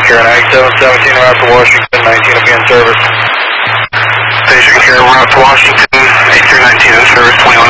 Care 9717, route to Washington, 19 again, service. Patient Care, route to Washington, 8319 in service, 21